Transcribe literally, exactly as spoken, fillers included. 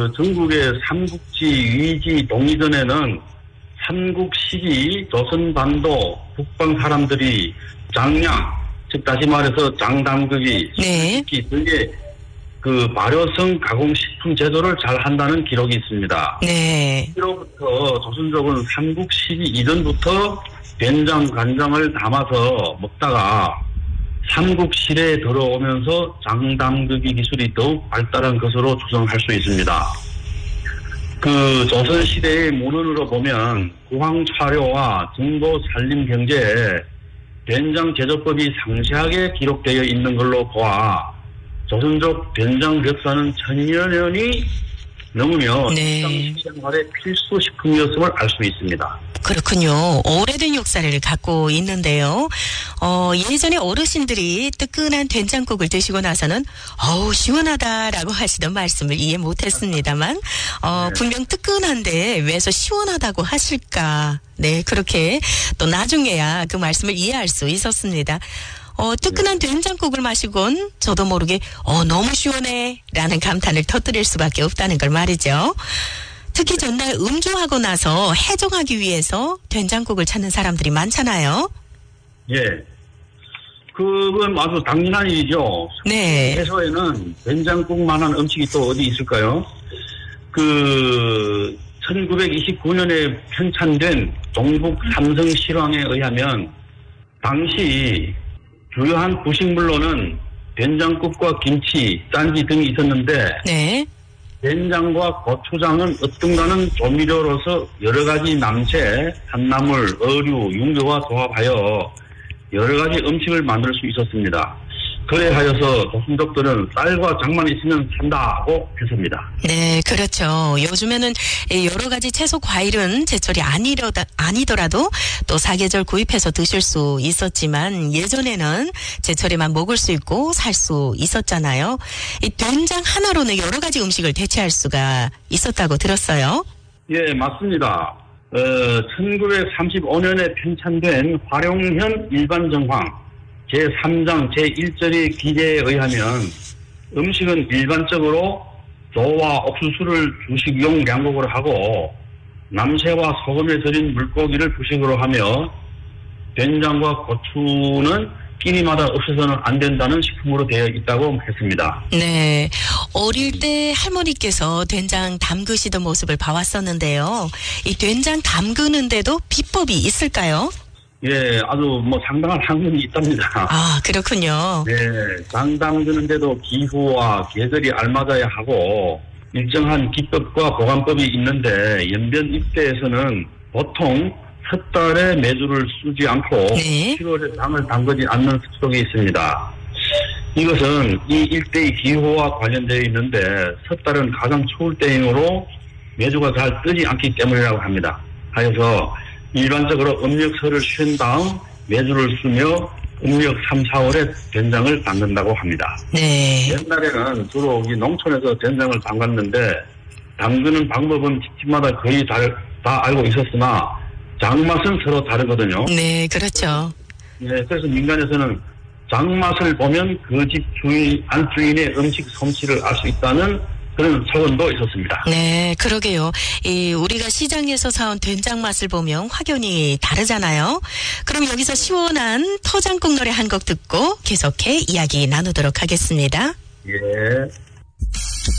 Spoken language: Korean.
그 전국의 삼국지, 위지, 동이전에는 삼국시기, 조선반도, 북방 사람들이 장량, 즉 다시 말해서 장담극이, 네. 등의 그 발효성 가공식품 제조를 잘 한다는 기록이 있습니다. 네. 이로부터 조선족은 삼국시기 이전부터 된장, 간장을 담아서 먹다가 삼국시대에 들어오면서 장담극이 기술이 더욱 발달한 것으로 추정할 수 있습니다. 그 조선시대의 문헌으로 보면 구황차료와 정보 산림 경제에 된장 제조법이 상세하게 기록되어 있는 걸로 보아 조선족 된장 역사는 천여 년이 넘으며 네. 일상 생활의 필수 식품이었음을 알 수 있습니다. 그렇군요. 오래된 역사를 갖고 있는데요. 어, 예전에 어르신들이 뜨끈한 된장국을 드시고 나서는 어우 시원하다라고 하시던 말씀을 이해 못했습니다만 어, 네. 분명 뜨끈한데 왜서 시원하다고 하실까. 네, 그렇게 또 나중에야 그 말씀을 이해할 수 있었습니다. 어, 뜨끈한 된장국을 마시곤 저도 모르게 어, 너무 시원해 라는 감탄을 터뜨릴 수밖에 없다는 걸 말이죠. 특히 전날 음주하고 나서 해정하기 위해서 된장국을 찾는 사람들이 많잖아요. 예. 그건 아주 당연한 일이죠. 네. 해소에는 된장국만한 음식이 또 어디 있을까요? 그 천구백이십구 년에 편찬된 동북 삼성 실황에 의하면 당시 주요한 부식물로는 된장국과 김치, 짠지 등이 있었는데 네. 된장과 고추장은 어떤가는 조미료로서 여러 가지 남새, 산나물, 어류, 윤교와 조합하여 여러 가지 음식을 만들 수 있었습니다. 그래하여서 조선족들은 쌀과 장만 있으면 산다고 했습니다. 네, 그렇죠. 요즘에는 여러 가지 채소 과일은 제철이 아니려다, 아니더라도 또 사계절 구입해서 드실 수 있었지만 예전에는 제철에만 먹을 수 있고 살 수 있었잖아요. 이 된장 하나로는 여러 가지 음식을 대체할 수가 있었다고 들었어요. 예, 맞습니다. 어, 천구백삼십오 년에 편찬된 화룡현 일반정황 제삼 장 제일 절의 기재에 의하면 음식은 일반적으로 조와 옥수수를 주식용 양곡으로 하고 남새와 소금에 절인 물고기를 주식으로 하며 된장과 고추는 끼니마다 없어서는 안 된다는 식품으로 되어 있다고 했습니다. 네. 어릴 때 할머니께서 된장 담그시던 모습을 봐왔었는데요. 이 된장 담그는데도 비법이 있을까요? 예, 아주 뭐 상당한 학문이 있답니다. 아, 그렇군요. 네, 장 담그는데도 기후와 계절이 알맞아야 하고 일정한 기법과 보관법이 있는데 연변 입대에서는 보통 첫 달에 매주를 쓰지 않고 네. 칠월에 장을 담그지 않는 습속이 있습니다. 이것은 이 일대의 기후와 관련되어 있는데 첫 달은 가장 추울 때이므로 매주가 잘 뜨지 않기 때문이라고 합니다. 하여서 일반적으로 음력설을 쉰 다음 매주를 쓰며 음력 삼, 사월에 된장을 담근다고 합니다. 네. 옛날에는 주로 이 농촌에서 된장을 담갔는데 담그는 방법은 집집마다 거의 다, 다 알고 있었으나 장맛은 서로 다르거든요. 네, 그렇죠. 네, 그래서 민간에서는 장맛을 보면 그 집 주인, 안주인의 음식 솜씨를 알 수 있다는 그런 소문도 있었습니다. 네, 그러게요. 이 우리가 시장에서 사온 된장 맛을 보면 확연히 다르잖아요. 그럼 여기서 시원한 터장국 노래 한 곡 듣고 계속해 이야기 나누도록 하겠습니다. 예.